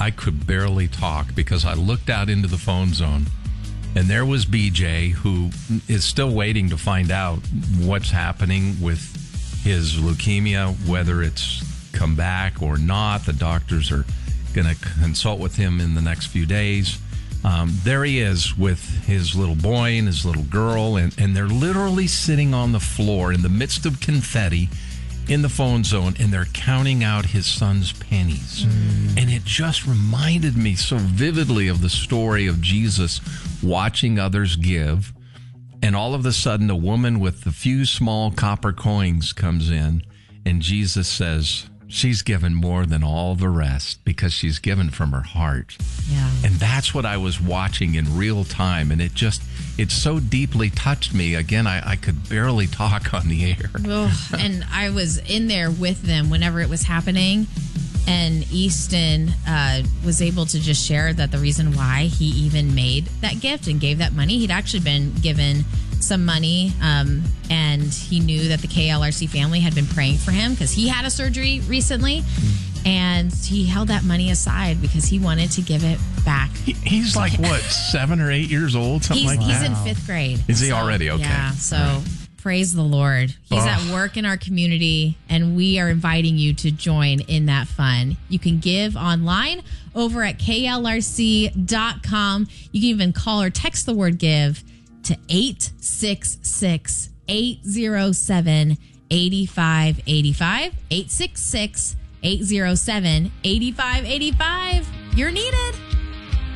I could barely talk because I looked out into the phone zone, and there was BJ, who is still waiting to find out what's happening with his leukemia, whether it's come back or not. The doctors are going to consult with him in the next few days. There he is with his little boy and his little girl, and they're literally sitting on the floor in the midst of confetti in the phone zone, and they're counting out his son's pennies. And it just reminded me so vividly of the story of Jesus watching others give, and all of a sudden a woman with a few small copper coins comes in, and Jesus says, she's given more than all the rest because she's given from her heart. Yeah. And that's what I was watching in real time. And it so deeply touched me. Again, I could barely talk on the air. Oh, and I was in there with them whenever it was happening. And Easton was able to just share that the reason why he even made that gift and gave that money, he'd actually been given some money, and he knew that the KLRC family had been praying for him because he had a surgery recently, and he held that money aside because he wanted to give it back. He's like, what, 7 or 8 years old? Something like that? He's in 5th grade. Is he already? Okay. Yeah, so praise the Lord. He's at work in our community, and we are inviting you to join in that fun. You can give online over at klrc.com. You can even call or text the word give to 866-807-8585. 866-807-8585. You're needed.